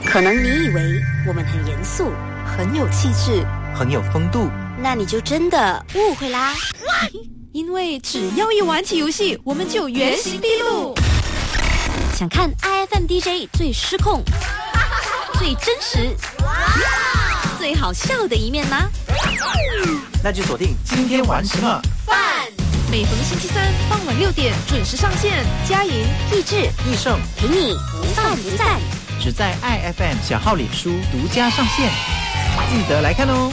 可能你以为我们很严肃， 很有气质， 很有风度， 那你就真的误会啦。 因为只要一玩起游戏，我们就原形毕露。 想看 IFM DJ 最失控、最真实、最好笑的一面吗？ 那就锁定今天玩什么饭。 每逢星期三傍晚6点准时上线，佳莹、 益智、 益盛陪你不饭不散， 只在 IFM 小号脸书独家上线，记得来看哦。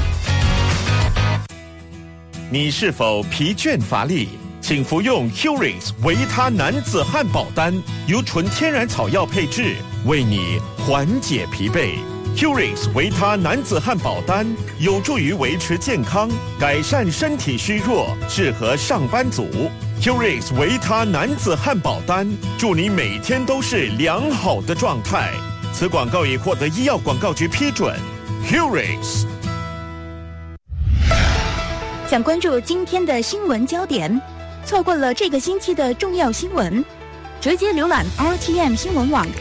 你是否疲倦乏力？请服用 Curix 维他男子汉堡丹，由纯天然草药配制，为你缓解疲惫。Curix 维他男子汉堡丹有助于维持健康，改善身体虚弱，适合上班族。Curix 维他男子汉堡丹，祝你每天都是良好的状态。此广告已获得医药广告局批准。Curix。 想关注今天的新闻焦点，错过了这个星期的重要新闻，直接浏览 RTM 新闻网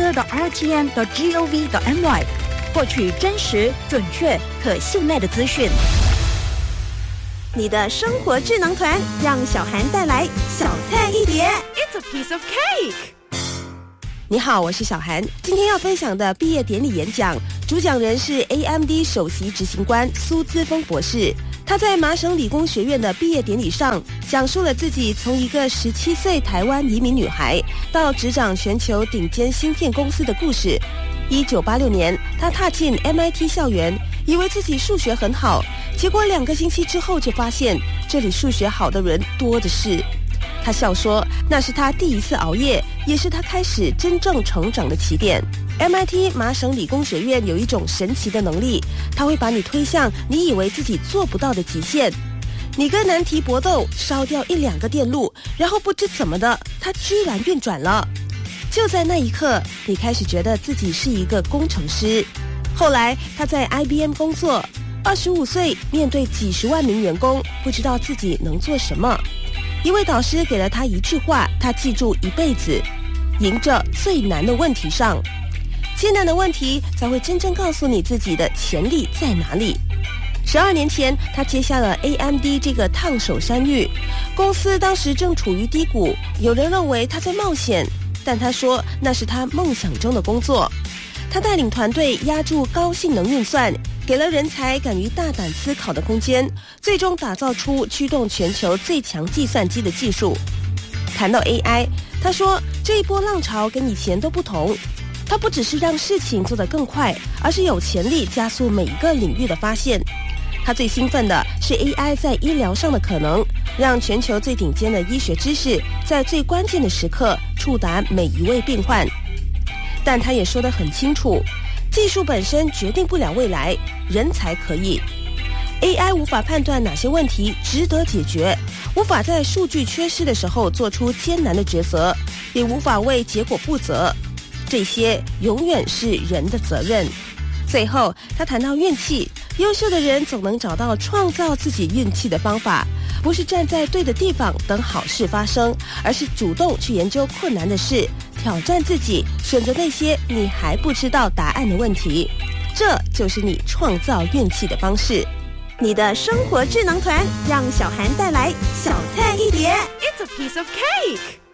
reader.rtm.gov.my 获取真实、准确、可信赖的资讯。 你的生活智能团，让小涵带来小菜一碟。 It's a piece of cake。 你好，我是小涵。今天要分享的毕业典礼演讲，主讲人是 AMD 首席执行官苏姿峰博士。他在麻省理工学院的毕业典礼上，讲述了自己从一个17岁台湾移民女孩到执掌全球顶尖芯片公司的故事。1986年，他踏进 MIT 校园，以为自己数学很好，结果2个星期之后就发现这里数学好的人多的是。他笑说，那是他第一次熬夜，也是他开始真正成长的起点。MIT 麻省理工学院有一种神奇的能力，它会把你推向你以为自己做不到的极限。你跟难题搏斗，烧掉1-2个电路，然后不知怎么的，它居然运转了。就在那一刻，你开始觉得自己是一个工程师。后来他在 IBM 工作，25岁面对几十万名员工，不知道自己能做什么。一位导师给了他一句话，他记住一辈子：赢着最难的问题上。艰难的问题才会真正告诉你自己的潜力在哪里。12年前，他接下了 AMD 这个烫手山芋，公司当时正处于低谷，有人认为他在冒险，但他说那是他梦想中的工作。他带领团队压住高性能运算，给了人才敢于大胆思考的空间，最终打造出驱动全球最强计算机的技术。谈到 AI， 他说这一波浪潮跟以前都不同，它不只是让事情做得更快，而是有潜力加速每一个领域的发现。他最兴奋的是 AI 在医疗上的可能，让全球最顶尖的医学知识在最关键的时刻触达每一位病患。但他也说得很清楚，技术本身决定不了未来，人才可以。AI 无法判断哪些问题值得解决，无法在数据缺失的时候做出艰难的抉择，也无法为结果负责。这些永远是人的责任。最后，他谈到运气，优秀的人总能找到创造自己运气的方法，不是站在对的地方等好事发生，而是主动去研究困难的事，挑战自己，选择那些你还不知道答案的问题。这就是你创造运气的方式。你的生活智能团，让小涵带来小菜一碟。 It's a piece of cake。